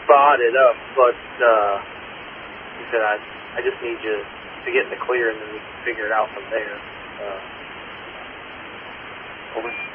brought it up, but he said, I just need you to get in the clear, and then we can figure it out from there. Over.